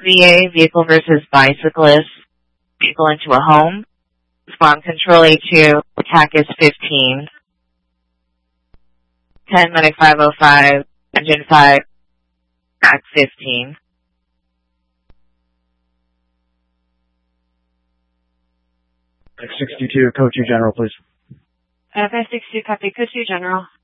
VA, vehicle versus bicyclist, vehicle into a home. Respond control A2, attack is 15. 10 Medic 505, engine 5, attack 15. X62, code 2 General, please. FS62, copy, code 2 General.